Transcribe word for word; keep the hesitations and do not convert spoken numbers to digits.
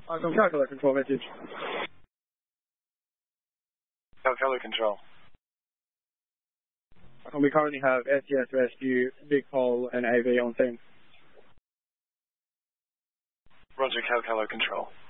Uh, from Calculator Control, message. Calculator Control. Uh, we currently have S T S Rescue, Big Pole, and A V on scene. Roger, Calculator Control.